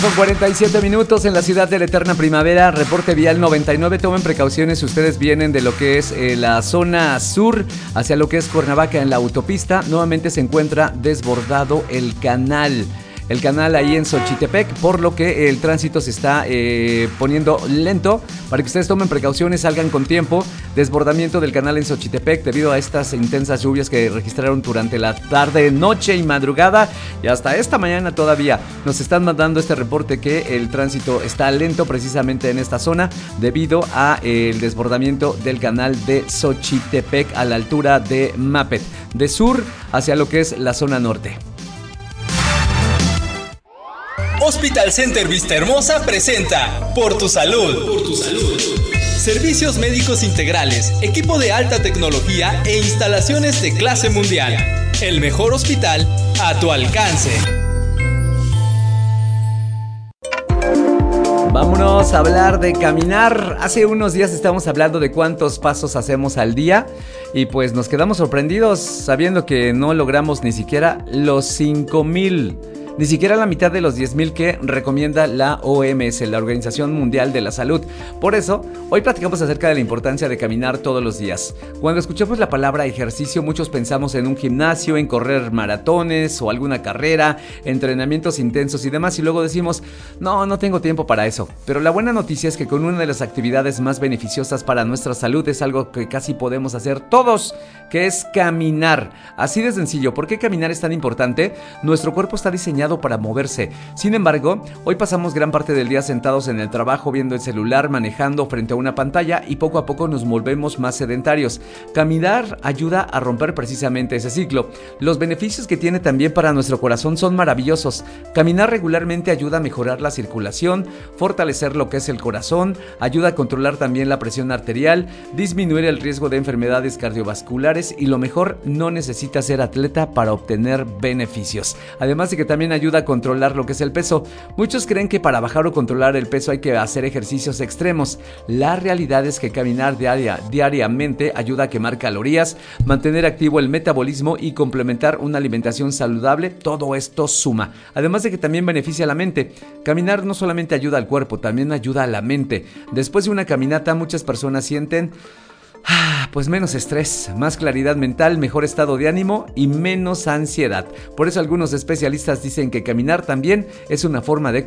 con 47 minutos en la ciudad de la eterna primavera. Reporte vial 99. Tomen precauciones si ustedes vienen de lo que es la zona sur hacia lo que es Cuernavaca en la autopista. Nuevamente se encuentra desbordado el canal. El canal ahí en Xochitepec, por lo que el tránsito se está poniendo lento. Para que ustedes tomen precauciones, salgan con tiempo. Desbordamiento del canal en Xochitepec debido a estas intensas lluvias que registraron durante la tarde, noche y madrugada. Y hasta esta mañana todavía nos están mandando este reporte que el tránsito está lento precisamente en esta zona debido a el desbordamiento del canal de Xochitepec a la altura de Mapet, de sur hacia lo que es la zona norte. Hospital Center Vista Hermosa presenta Por tu Salud. Por tu Salud. Servicios médicos integrales, equipo de alta tecnología e instalaciones de clase mundial. El mejor hospital a tu alcance. Vámonos a hablar de caminar. Hace unos días estábamos hablando de cuántos pasos hacemos al día y pues nos quedamos sorprendidos sabiendo que no logramos ni siquiera los 5,000. Ni siquiera la mitad de los 10,000 que recomienda la OMS, la Organización Mundial de la Salud. Por eso, hoy platicamos acerca de la importancia de caminar todos los días. Cuando escuchamos la palabra ejercicio, muchos pensamos en un gimnasio, en correr maratones o alguna carrera, entrenamientos intensos y demás, y luego decimos, no tengo tiempo para eso. Pero la buena noticia es que con una de las actividades más beneficiosas para nuestra salud es algo que casi podemos hacer todos, que es caminar. Así de sencillo. ¿Por qué caminar es tan importante? Nuestro cuerpo está diseñado para moverse. Sin embargo, hoy pasamos gran parte del día sentados en el trabajo, viendo el celular, manejando frente a una pantalla y poco a poco nos volvemos más sedentarios. Caminar ayuda a romper precisamente ese ciclo. Los beneficios que tiene también para nuestro corazón son maravillosos. Caminar regularmente ayuda a mejorar la circulación, fortalecer lo que es el corazón, ayuda a controlar también la presión arterial, disminuir el riesgo de enfermedades cardiovasculares y lo mejor, no necesita ser atleta para obtener beneficios. Además de que también ayuda a controlar lo que es el peso. Muchos creen que para bajar o controlar el peso hay que hacer ejercicios extremos. La realidad es que caminar diariamente ayuda a quemar calorías, mantener activo el metabolismo y complementar una alimentación saludable. Todo esto suma. Además de que también beneficia a la mente. Caminar no solamente ayuda al cuerpo, también ayuda a la mente. Después de una caminata, muchas personas sienten pues menos estrés, más claridad mental, mejor estado de ánimo y menos ansiedad. Por eso algunos especialistas dicen que caminar también es una forma de